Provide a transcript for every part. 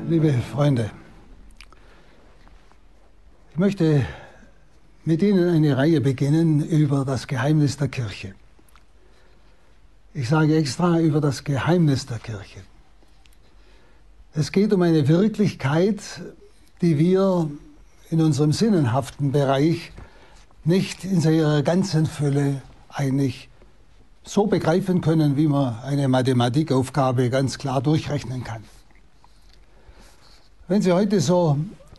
Liebe Freunde, ich möchte mit Ihnen eine Reihe beginnen über das Geheimnis der Kirche. Ich sage extra über das Geheimnis der Kirche. Es geht um eine Wirklichkeit, die wir in unserem sinnenhaften Bereich nicht in ihrer ganzen Fülle eigentlich so begreifen können, wie man eine Mathematikaufgabe ganz klar durchrechnen kann. Wenn Sie heute so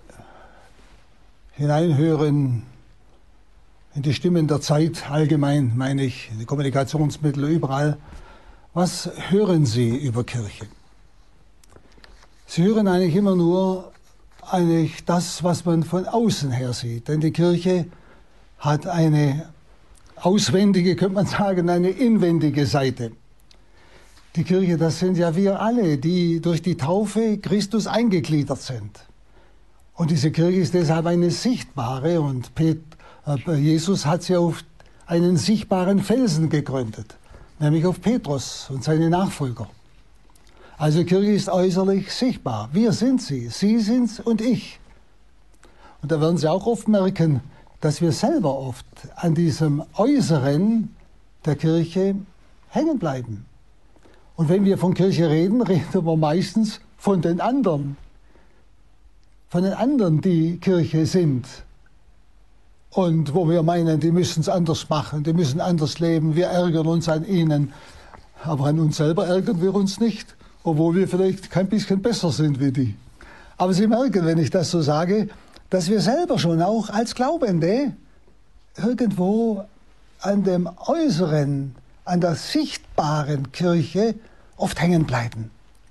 hineinhören in die Stimmen der Zeit, allgemein meine ich, in die Kommunikationsmittel überall, was hören Sie über Kirche? Sie hören eigentlich immer nur das, was man von außen her sieht. Denn die Kirche hat eine auswendige, könnte man sagen, eine inwendige Seite. Die Kirche, das sind ja wir alle, die durch die Taufe Christus eingegliedert sind. Und diese Kirche ist deshalb eine sichtbare, und Jesus hat sie auf einen sichtbaren Felsen gegründet, nämlich auf Petrus und seine Nachfolger. Also die Kirche ist äußerlich sichtbar. Wir sind sie sind's und ich. Und da werden Sie auch oft merken, dass wir selber oft an diesem Äußeren der Kirche hängen bleiben. Und wenn wir von Kirche reden, reden wir meistens von den anderen. Von den anderen, die Kirche sind. Und wo wir meinen, die müssen es anders machen, die müssen anders leben. Wir ärgern uns an ihnen. Aber an uns selber ärgern wir uns nicht, obwohl wir vielleicht kein bisschen besser sind wie die. Aber Sie merken, wenn ich das so sage, dass wir selber schon auch als Glaubende irgendwo an dem Äußeren, an der sichtbaren Kirche oft hängen bleiben.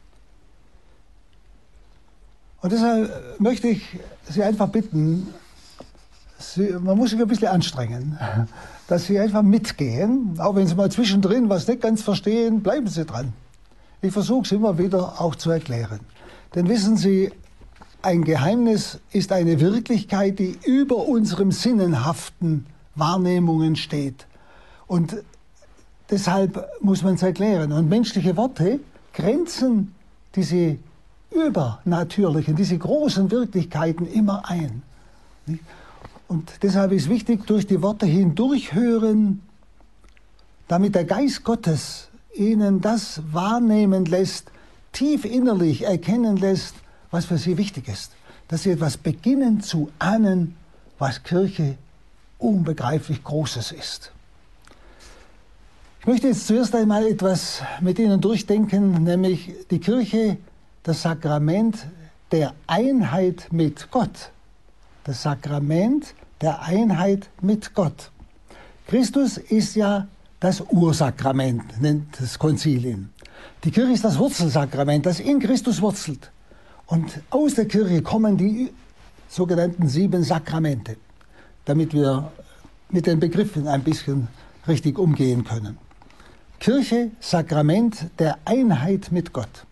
Und deshalb möchte ich Sie einfach bitten, man muss sich ein bisschen anstrengen, dass Sie einfach mitgehen. Auch wenn Sie mal zwischendrin was nicht ganz verstehen, bleiben Sie dran. Ich versuche es immer wieder auch zu erklären. Denn wissen Sie, ein Geheimnis ist eine Wirklichkeit, die über unserem sinnenhaften Wahrnehmungen steht. Und deshalb muss man es erklären. Und menschliche Worte grenzen diese übernatürlichen, diese großen Wirklichkeiten immer ein. Und deshalb ist wichtig, durch die Worte hindurchhören, damit der Geist Gottes Ihnen das wahrnehmen lässt, tief innerlich erkennen lässt, was für Sie wichtig ist. Dass Sie etwas beginnen zu ahnen, was Kirche unbegreiflich Großes ist. Ich möchte jetzt zuerst einmal etwas mit Ihnen durchdenken, nämlich die Kirche, das Sakrament der Einheit mit Gott. Das Sakrament der Einheit mit Gott. Christus ist ja das Ursakrament, nennt das Konzil. Die Kirche ist das Wurzelsakrament, das in Christus wurzelt. Und aus der Kirche kommen die sogenannten 7 Sakramente, damit wir mit den Begriffen ein bisschen richtig umgehen können. Kirche, Sakrament der Einheit mit Gott.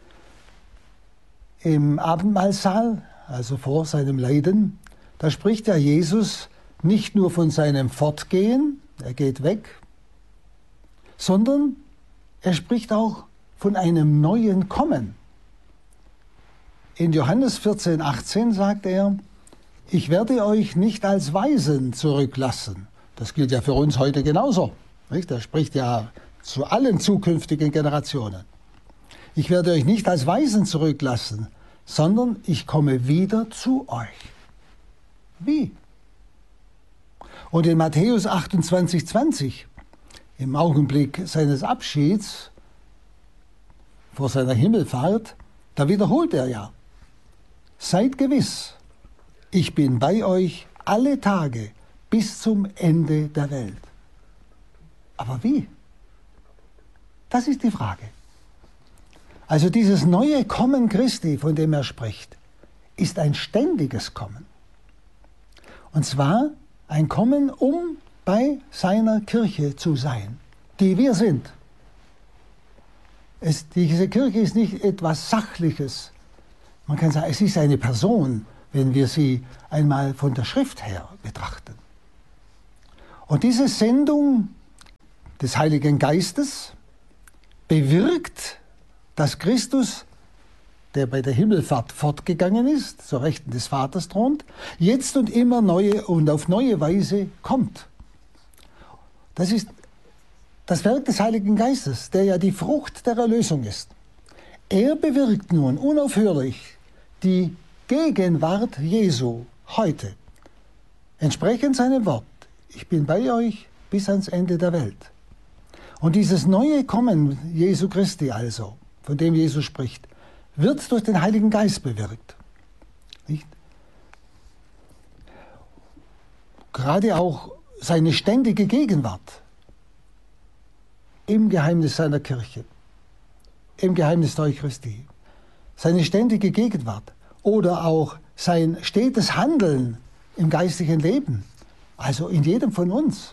Im Abendmahlsaal, also vor seinem Leiden, da spricht ja Jesus nicht nur von seinem Fortgehen, er geht weg, sondern er spricht auch von einem neuen Kommen. In Johannes 14,18 sagt er, ich werde euch nicht als Weisen zurücklassen. Das gilt ja für uns heute genauso. Nicht? Er spricht ja zu allen zukünftigen Generationen. Ich werde euch nicht als Weisen zurücklassen, sondern ich komme wieder zu euch. Wie? Und in Matthäus 28,20, im Augenblick seines Abschieds vor seiner Himmelfahrt, da wiederholt er ja, seid gewiss, ich bin bei euch alle Tage bis zum Ende der Welt. Aber wie? Das ist die Frage. Also dieses neue Kommen Christi, von dem er spricht, ist ein ständiges Kommen. Und zwar ein Kommen, um bei seiner Kirche zu sein, die wir sind. Diese Kirche ist nicht etwas Sachliches. Man kann sagen, es ist eine Person, wenn wir sie einmal von der Schrift her betrachten. Und diese Sendung des Heiligen Geistes bewirkt, dass Christus der bei der Himmelfahrt fortgegangen ist, zur Rechten des Vaters thront, jetzt und immer neue und auf neue Weise kommt. Das ist das Werk des Heiligen Geistes, der ja die Frucht der Erlösung ist. Er bewirkt nun unaufhörlich die Gegenwart Jesu heute. Entsprechend seinem Wort, ich bin bei euch bis ans Ende der Welt. Und dieses neue Kommen Jesu Christi also, von dem Jesus spricht, wird durch den Heiligen Geist bewirkt. Nicht? Gerade auch seine ständige Gegenwart im Geheimnis seiner Kirche, im Geheimnis der Eucharistie, seine ständige Gegenwart oder auch sein stetes Handeln im geistlichen Leben, also in jedem von uns.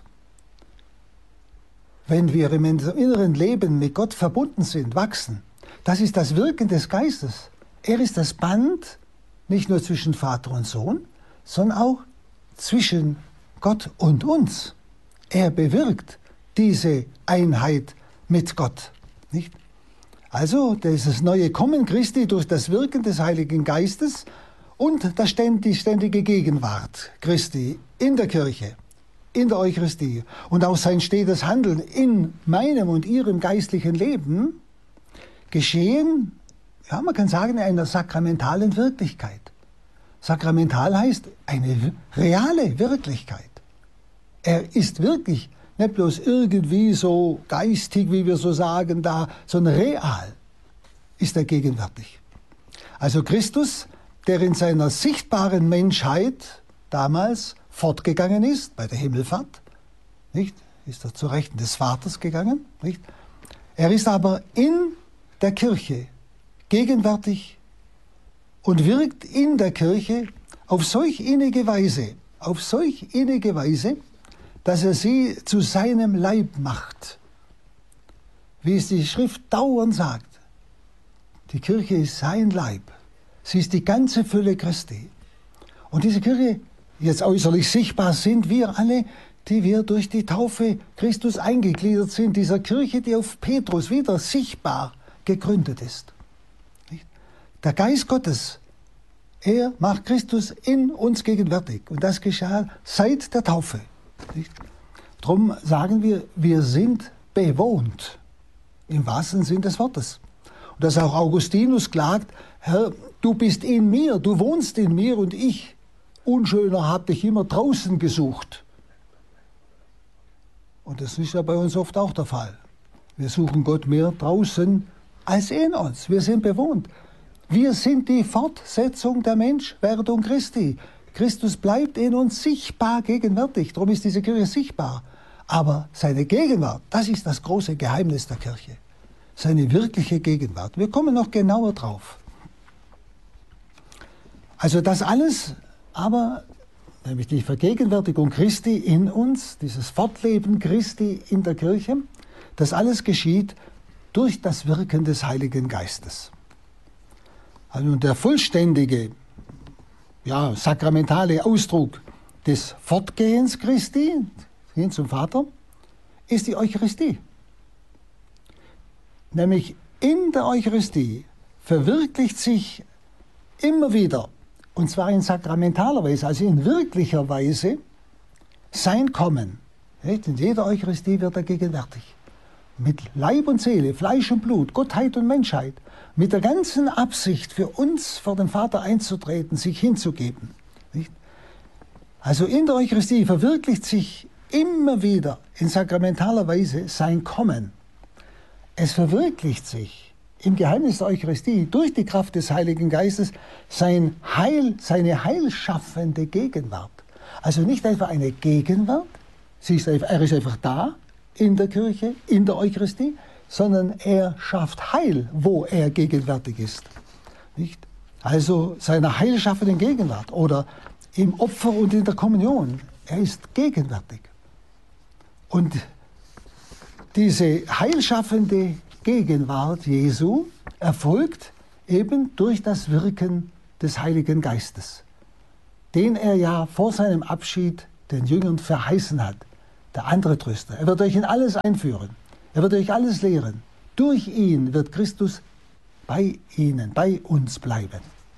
Wenn wir im inneren Leben mit Gott verbunden sind, wachsen, das ist das Wirken des Geistes. Er ist das Band, nicht nur zwischen Vater und Sohn, sondern auch zwischen Gott und uns. Er bewirkt diese Einheit mit Gott. Nicht? Also dieses neue Kommen Christi durch das Wirken des Heiligen Geistes und die ständige Gegenwart Christi in der Kirche, in der Eucharistie und auch sein stetes Handeln in meinem und ihrem geistlichen Leben geschehen, ja, man kann sagen, in einer sakramentalen Wirklichkeit. Sakramental heißt eine reale Wirklichkeit. Er ist wirklich nicht bloß irgendwie so geistig, wie wir so sagen da, sondern real ist er gegenwärtig. Also Christus, der in seiner sichtbaren Menschheit damals fortgegangen ist, bei der Himmelfahrt, nicht? Ist er zu Rechten des Vaters gegangen, nicht? Er ist aber in der Kirche gegenwärtig und wirkt in der Kirche auf solch innige Weise, dass er sie zu seinem Leib macht. Wie es die Schrift dauernd sagt, die Kirche ist sein Leib. Sie ist die ganze Fülle Christi. Und diese Kirche, jetzt äußerlich sichtbar, sind wir alle, die wir durch die Taufe Christus eingegliedert sind, dieser Kirche, die auf Petrus wieder sichtbar gegründet ist. Der Geist Gottes, er macht Christus in uns gegenwärtig. Und das geschah seit der Taufe. Darum sagen wir, wir sind bewohnt, im wahrsten Sinn des Wortes. Und dass auch Augustinus klagt, Herr, du bist in mir, du wohnst in mir und ich, Unschöner, habe dich immer draußen gesucht. Und das ist ja bei uns oft auch der Fall. Wir suchen Gott mehr draußen als in uns. Wir sind bewohnt. Wir sind die Fortsetzung der Menschwerdung Christi. Christus bleibt in uns sichtbar gegenwärtig. Darum ist diese Kirche sichtbar. Aber seine Gegenwart, das ist das große Geheimnis der Kirche. Seine wirkliche Gegenwart. Wir kommen noch genauer drauf. Also das alles, aber nämlich die Vergegenwärtigung Christi in uns, dieses Fortleben Christi in der Kirche, das alles geschieht durch das Wirken des Heiligen Geistes. Also der vollständige, ja, sakramentale Ausdruck des Fortgehens Christi hin zum Vater ist die Eucharistie. Nämlich in der Eucharistie verwirklicht sich immer wieder, und zwar in sakramentaler Weise, also in wirklicher Weise, sein Kommen. In jeder Eucharistie wird er gegenwärtig. Mit Leib und Seele, Fleisch und Blut, Gottheit und Menschheit, mit der ganzen Absicht für uns vor den Vater einzutreten, sich hinzugeben. Also in der Eucharistie verwirklicht sich immer wieder in sakramentaler Weise sein Kommen. Es verwirklicht sich im Geheimnis der Eucharistie durch die Kraft des Heiligen Geistes seine heilschaffende Gegenwart. Also nicht einfach eine Gegenwart, er ist einfach da in der Kirche, in der Eucharistie, sondern er schafft Heil, wo er gegenwärtig ist. Nicht? Also seiner heilschaffenden Gegenwart oder im Opfer und in der Kommunion. Er ist gegenwärtig. Und diese heilschaffende Gegenwart Jesu erfolgt eben durch das Wirken des Heiligen Geistes, den er ja vor seinem Abschied den Jüngern verheißen hat, der andere Tröster. Er wird euch in alles einführen. Er wird euch alles lehren. Durch ihn wird Christus bei ihnen, bei uns bleiben.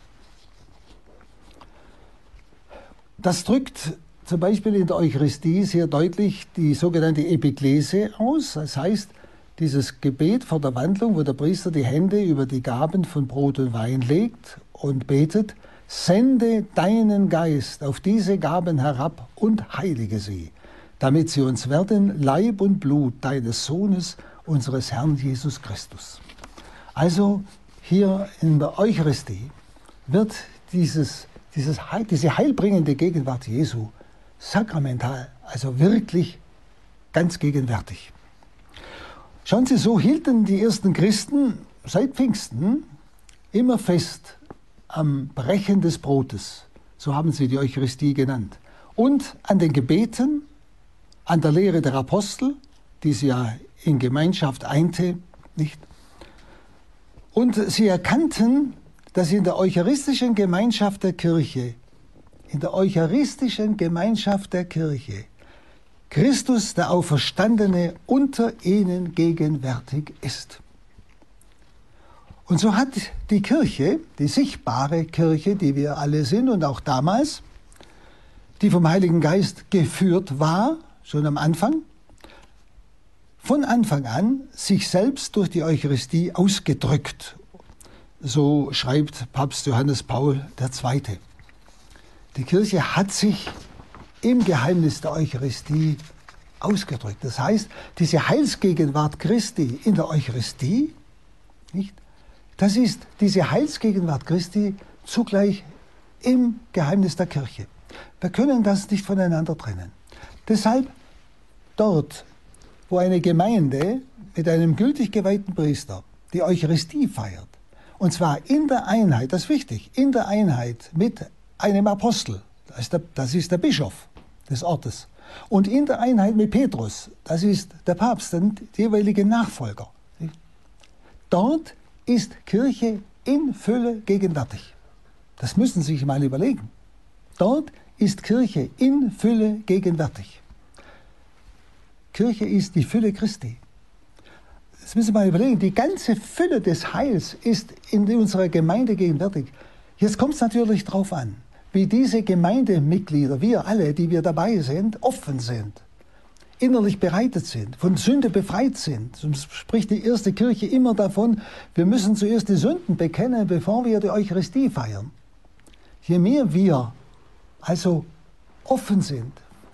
Das drückt zum Beispiel in der Eucharistie sehr deutlich die sogenannte Epiklese aus. Das heißt, dieses Gebet vor der Wandlung, wo der Priester die Hände über die Gaben von Brot und Wein legt und betet: Sende deinen Geist auf diese Gaben herab und heilige sie, damit sie uns werden Leib und Blut deines Sohnes, unseres Herrn Jesus Christus. Also hier in der Eucharistie wird diese heilbringende Gegenwart Jesu sakramental, also wirklich ganz gegenwärtig. Schauen Sie, so hielten die ersten Christen seit Pfingsten immer fest am Brechen des Brotes, so haben sie die Eucharistie genannt, und an den Gebeten, an der Lehre der Apostel, die sie ja in Gemeinschaft einte, nicht? Und sie erkannten, dass in der eucharistischen Gemeinschaft der Kirche, Christus, der Auferstandene, unter ihnen gegenwärtig ist. Und so hat die Kirche, die sichtbare Kirche, die wir alle sind und auch damals, die vom Heiligen Geist geführt war, schon am Anfang, von Anfang an sich selbst durch die Eucharistie ausgedrückt. So schreibt Papst Johannes Paul II. Die Kirche hat sich im Geheimnis der Eucharistie ausgedrückt. Das heißt, diese Heilsgegenwart Christi in der Eucharistie, nicht? Das ist diese Heilsgegenwart Christi zugleich im Geheimnis der Kirche. Wir können das nicht voneinander trennen. Deshalb dort, wo eine Gemeinde mit einem gültig geweihten Priester die Eucharistie feiert, und zwar in der Einheit, das ist wichtig, in der Einheit mit einem Apostel, das ist der Bischof des Ortes, und in der Einheit mit Petrus, das ist der Papst, der jeweilige Nachfolger. Dort ist Kirche in Fülle gegenwärtig. Das müssen Sie sich mal überlegen. Dort ist Kirche in Fülle gegenwärtig. Kirche ist die Fülle Christi. Das müssen Sie mal überlegen. Die ganze Fülle des Heils ist in unserer Gemeinde gegenwärtig. Jetzt kommt es natürlich darauf an, wie diese Gemeindemitglieder, wir alle, die wir dabei sind, offen sind, innerlich bereitet sind, von Sünde befreit sind. So spricht die erste Kirche immer davon, wir müssen zuerst die Sünden bekennen, bevor wir die Eucharistie feiern. Je mehr wir also offen sind,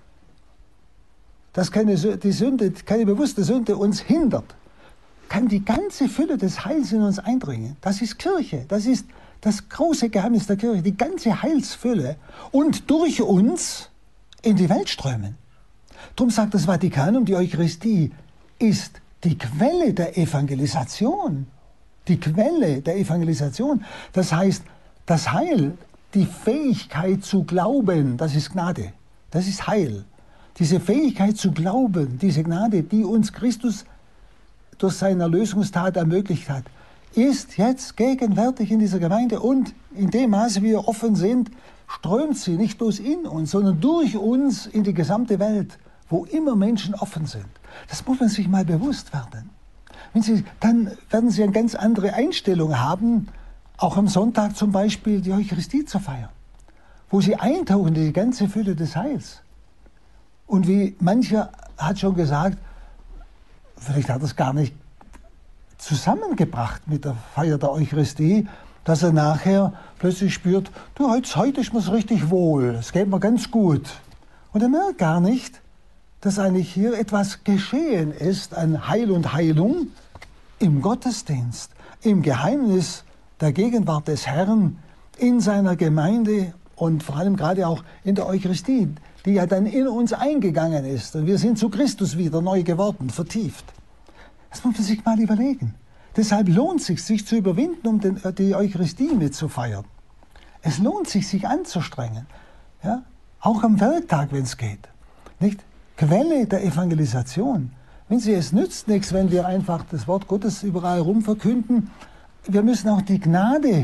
dass keine bewusste Sünde uns hindert, kann die ganze Fülle des Heils in uns eindringen. Das ist Kirche, das ist das große Geheimnis der Kirche, die ganze Heilsfülle, und durch uns in die Welt strömen. Darum sagt das Vatikanum, die Eucharistie ist die Quelle der Evangelisation. Die Quelle der Evangelisation. Das heißt, das Heil, die Fähigkeit zu glauben, das ist Gnade, das ist Heil. Diese Fähigkeit zu glauben, diese Gnade, die uns Christus durch seine Erlösungstat ermöglicht hat, ist jetzt gegenwärtig in dieser Gemeinde, und in dem Maße, wie wir offen sind, strömt sie nicht bloß in uns, sondern durch uns in die gesamte Welt, wo immer Menschen offen sind. Das muss man sich mal bewusst werden. Dann werden Sie eine ganz andere Einstellung haben, auch am Sonntag zum Beispiel die Eucharistie zu feiern, wo Sie eintauchen in die ganze Fülle des Heils. Und wie mancher hat schon gesagt, vielleicht hat er es gar nicht zusammengebracht mit der Feier der Eucharistie, dass er nachher plötzlich spürt, du, heute ist mir's richtig wohl, es geht mir ganz gut. Und er merkt gar nicht, dass eigentlich hier etwas geschehen ist an Heil und Heilung im Gottesdienst, im Geheimnis der Gegenwart des Herrn in seiner Gemeinde und vor allem gerade auch in der Eucharistie, die ja dann in uns eingegangen ist. Und wir sind zu Christus wieder neu geworden, vertieft. Das muss man sich mal überlegen. Deshalb lohnt es sich, sich zu überwinden, um die Eucharistie mitzufeiern. Es lohnt sich, sich anzustrengen. Ja? Auch am Werktag, wenn es geht. Nicht? Quelle der Evangelisation. Wenn Sie, es nützt nichts, wenn wir einfach das Wort Gottes überall rum verkünden. Wir müssen auch die Gnade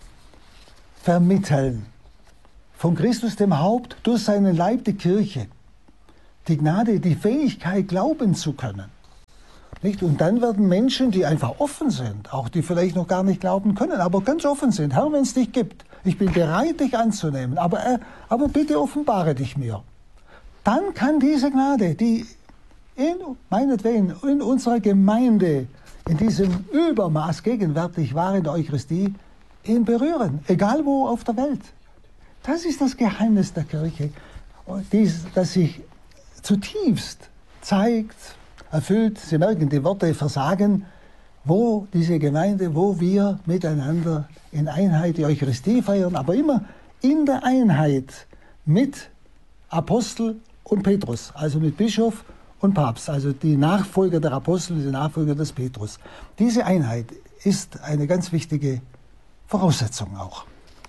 vermitteln. Von Christus dem Haupt durch seinen Leib, die Kirche. Die Gnade, die Fähigkeit, glauben zu können. Nicht? Und dann werden Menschen, die einfach offen sind, auch die vielleicht noch gar nicht glauben können, aber ganz offen sind. Herr, wenn es dich gibt, ich bin bereit, dich anzunehmen, aber bitte offenbare dich mir. Dann kann diese Gnade, die meinetwegen in unserer Gemeinde in diesem Übermaß gegenwärtig war in der Eucharistie, ihn berühren, egal wo auf der Welt. Das ist das Geheimnis der Kirche, das sich zutiefst zeigt, erfüllt. Sie merken, die Worte versagen, wo diese Gemeinde, wo wir miteinander in Einheit die Eucharistie feiern, aber immer in der Einheit mit Apostel und Petrus, also mit Bischof und Papst, also die Nachfolger der Apostel, die Nachfolger des Petrus. Diese Einheit ist eine ganz wichtige Voraussetzung auch.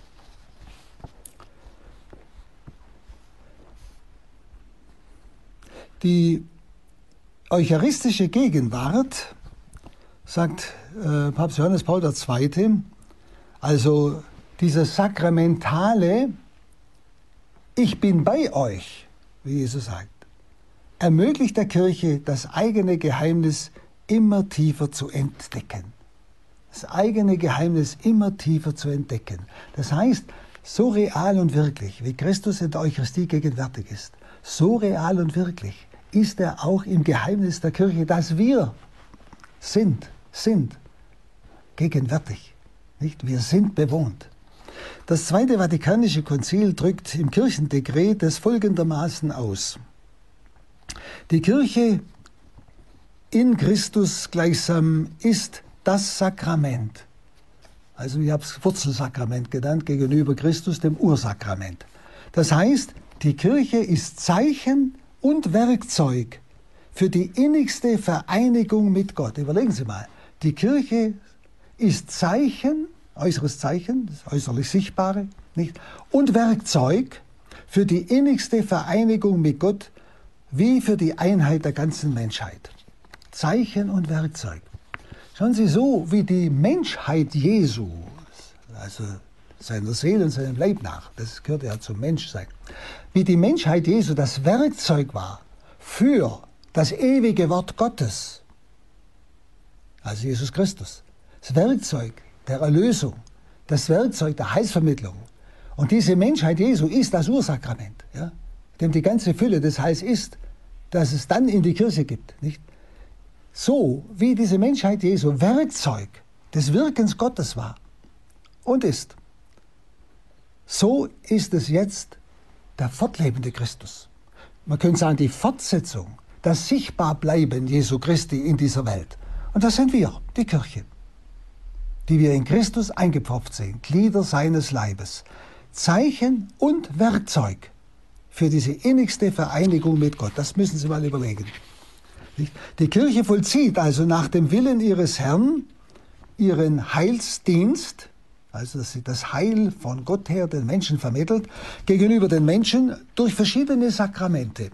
Die eucharistische Gegenwart, sagt Papst Johannes Paul II., also dieses sakramentale Ich bin bei euch, wie Jesus sagt, ermöglicht der Kirche, das eigene Geheimnis immer tiefer zu entdecken. Das eigene Geheimnis immer tiefer zu entdecken. Das heißt, so real und wirklich, wie Christus in der Eucharistie gegenwärtig ist, so real und wirklich ist er auch im Geheimnis der Kirche, dass wir sind gegenwärtig. Nicht? Wir sind bewohnt. Das Zweite Vatikanische Konzil drückt im Kirchendekret es folgendermaßen aus. Die Kirche in Christus gleichsam ist das Sakrament. Also ich habe es Wurzelsakrament genannt, gegenüber Christus, dem Ursakrament. Das heißt, die Kirche ist Zeichen und Werkzeug für die innigste Vereinigung mit Gott. Überlegen Sie mal, die Kirche ist Zeichen, äußeres Zeichen, das äußerlich Sichtbare, nicht? Und Werkzeug für die innigste Vereinigung mit Gott, wie für die Einheit der ganzen Menschheit. Zeichen und Werkzeug. Schauen Sie, so wie die Menschheit Jesu, also seiner Seele und seinem Leib nach, das gehört ja zum Menschsein, wie die Menschheit Jesu das Werkzeug war für das ewige Wort Gottes, also Jesus Christus, das Werkzeug der Erlösung, das Werkzeug der Heilsvermittlung. Und diese Menschheit Jesu ist das Ursakrament, ja, dem die ganze Fülle des Heils ist, dass es dann in die Kirche gibt. Nicht? So wie diese Menschheit Jesu Werkzeug des Wirkens Gottes war und ist, so ist es jetzt der fortlebende Christus. Man könnte sagen, die Fortsetzung, das Sichtbarbleiben Jesu Christi in dieser Welt. Und das sind wir, die Kirche, die wir in Christus eingepfropft sehen, Glieder seines Leibes, Zeichen und Werkzeug für diese innigste Vereinigung mit Gott. Das müssen Sie mal überlegen. Die Kirche vollzieht also nach dem Willen ihres Herrn ihren Heilsdienst, also dass sie das Heil von Gott her den Menschen vermittelt, gegenüber den Menschen durch verschiedene Sakramente.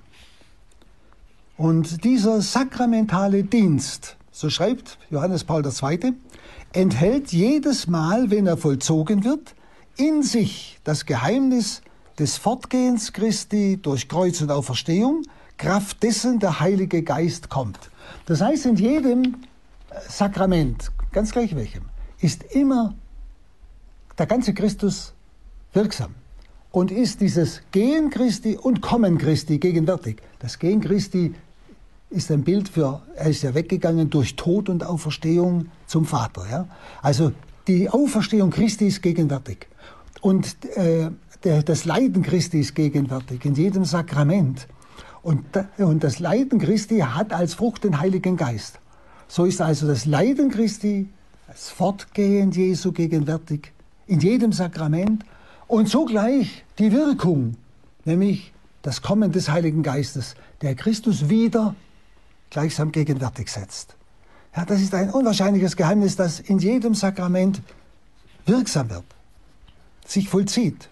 Und dieser sakramentale Dienst, so schreibt Johannes Paul II., enthält jedes Mal, wenn er vollzogen wird, in sich das Geheimnis des Fortgehens Christi durch Kreuz und Auferstehung, Kraft dessen der Heilige Geist kommt. Das heißt, in jedem Sakrament, ganz gleich welchem, ist immer der ganze Christus wirksam und ist dieses Gehen Christi und Kommen Christi gegenwärtig. Das Gehen Christi ist ein Bild für, er ist ja weggegangen durch Tod und Auferstehung zum Vater. Ja? Also die Auferstehung Christi ist gegenwärtig und das Leiden Christi ist gegenwärtig in jedem Sakrament. Und das Leiden Christi hat als Frucht den Heiligen Geist. So ist also das Leiden Christi, das Fortgehen Jesu gegenwärtig in jedem Sakrament und zugleich die Wirkung, nämlich das Kommen des Heiligen Geistes, der Christus wieder gleichsam gegenwärtig setzt. Ja, das ist ein unwahrscheinliches Geheimnis, das in jedem Sakrament wirksam wird, sich vollzieht.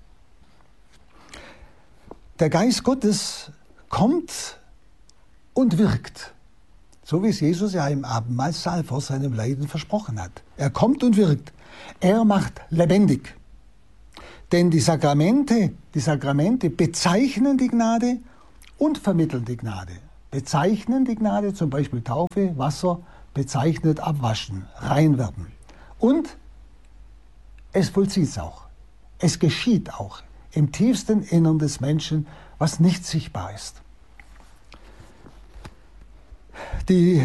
Der Geist Gottes kommt und wirkt, so wie es Jesus ja im Abendmahlsaal vor seinem Leiden versprochen hat. Er kommt und wirkt. Er macht lebendig. Denn die Sakramente bezeichnen die Gnade und vermitteln die Gnade. bezeichnen die Gnade, zum Beispiel Taufe, Wasser, bezeichnet Abwaschen, rein werden. Und es vollzieht es auch. Es geschieht auch im tiefsten Innern des Menschen, was nicht sichtbar ist. Die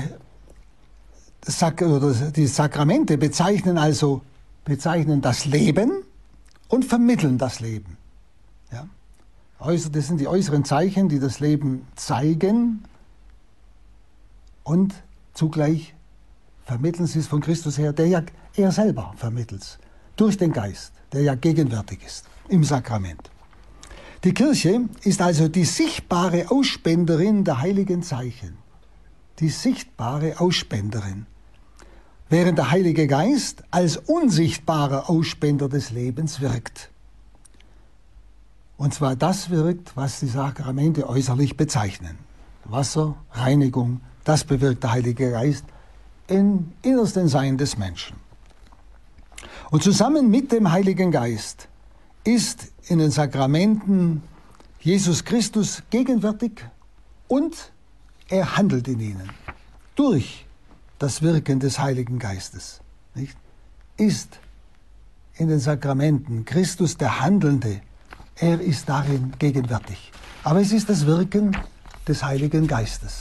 Sakramente bezeichnen das Leben und vermitteln das Leben. Ja? Das sind die äußeren Zeichen, die das Leben zeigen, und zugleich vermitteln sie es von Christus her, der ja er selber vermittelt es, durch den Geist, der ja gegenwärtig ist im Sakrament. Die Kirche ist also die sichtbare Ausspenderin der heiligen Zeichen. Die sichtbare Ausspenderin. Während der Heilige Geist als unsichtbarer Ausspender des Lebens wirkt. Und zwar das wirkt, was die Sakramente äußerlich bezeichnen. Wasser, Reinigung, das bewirkt der Heilige Geist im innersten Sein des Menschen. Und zusammen mit dem Heiligen Geist ist in den Sakramenten Jesus Christus gegenwärtig und er handelt in ihnen durch das Wirken des Heiligen Geistes. Nicht? Ist in den Sakramenten Christus der Handelnde, er ist darin gegenwärtig. Aber es ist das Wirken des Heiligen Geistes.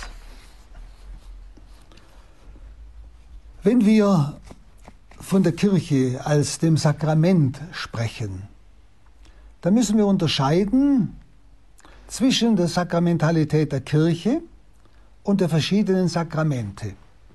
Wenn wir von der Kirche als dem Sakrament sprechen, dann müssen wir unterscheiden zwischen der Sakramentalität der Kirche und der verschiedenen Sakramente.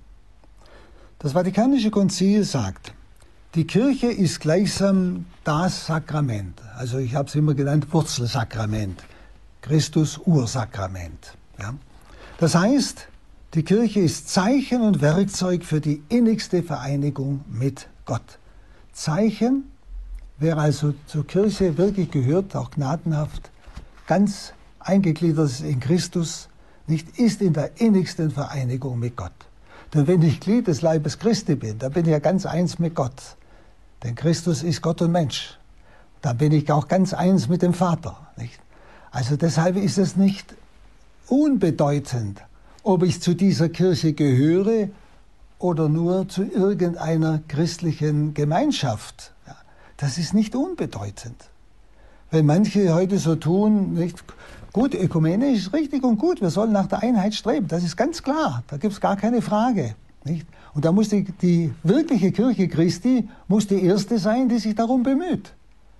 Das Vatikanische Konzil sagt, die Kirche ist gleichsam das Sakrament. Also ich habe es immer genannt Wurzelsakrament, Christus Ursakrament. Ja? Das heißt, die Kirche ist Zeichen und Werkzeug für die innigste Vereinigung mit Gott. Zeichen, wer also zur Kirche wirklich gehört, auch gnadenhaft, ganz eingegliedert ist in Christus, nicht ist in der innigsten Vereinigung mit Gott. Denn wenn ich Glied des Leibes Christi bin, dann bin ich ja ganz eins mit Gott. Denn Christus ist Gott und Mensch. Dann bin ich auch ganz eins mit dem Vater. Nicht? Also deshalb ist es nicht unbedeutend, ob ich zu dieser Kirche gehöre oder nur zu irgendeiner christlichen Gemeinschaft. Ja, das ist nicht unbedeutend. Wenn manche heute so tun, nicht gut, ökumenisch ist richtig und gut, wir sollen nach der Einheit streben, das ist ganz klar, da gibt es gar keine Frage. Nicht? Und da muss die wirkliche Kirche Christi muss die erste sein, die sich darum bemüht.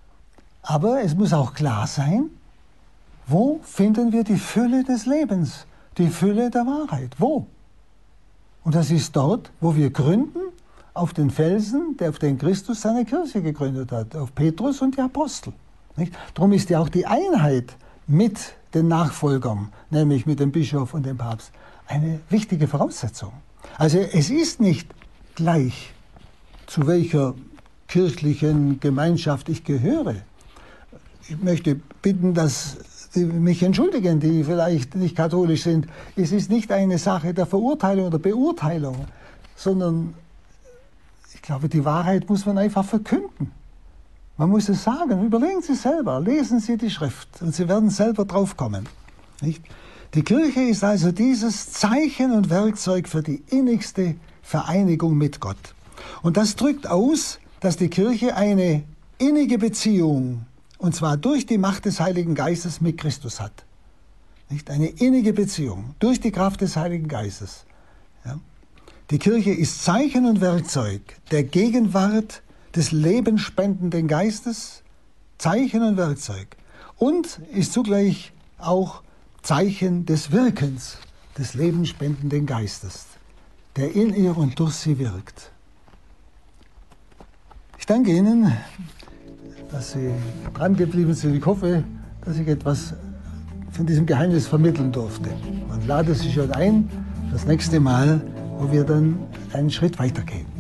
Aber es muss auch klar sein, wo finden wir die Fülle des Lebens, die Fülle der Wahrheit, wo? Und das ist dort, wo wir gründen, auf den Felsen, auf den Christus seine Kirche gegründet hat, auf Petrus und die Apostel. Nicht? Darum ist ja auch die Einheit mit den Nachfolgern, nämlich mit dem Bischof und dem Papst, eine wichtige Voraussetzung. Also es ist nicht gleich, zu welcher kirchlichen Gemeinschaft ich gehöre. Ich möchte bitten, dass Sie mich entschuldigen, die vielleicht nicht katholisch sind. Es ist nicht eine Sache der Verurteilung oder Beurteilung, sondern ich glaube, die Wahrheit muss man einfach verkünden. Man muss es sagen. Überlegen Sie selber, lesen Sie die Schrift und Sie werden selber drauf kommen. Nicht? Die Kirche ist also dieses Zeichen und Werkzeug für die innigste Vereinigung mit Gott. Und das drückt aus, dass die Kirche eine innige Beziehung, und zwar durch die Macht des Heiligen Geistes, mit Christus hat. Nicht? Eine innige Beziehung durch die Kraft des Heiligen Geistes. Ja? Die Kirche ist Zeichen und Werkzeug der Gegenwart des lebensspendenden Geistes, Zeichen und Werkzeug. Und ist zugleich auch Zeichen des Wirkens des lebensspendenden Geistes, der in ihr und durch sie wirkt. Ich danke Ihnen, dass Sie dran geblieben sind. Ich hoffe, dass ich etwas von diesem Geheimnis vermitteln durfte. Und lade Sie schon ein, das nächste Mal, wo wir dann einen Schritt weitergehen.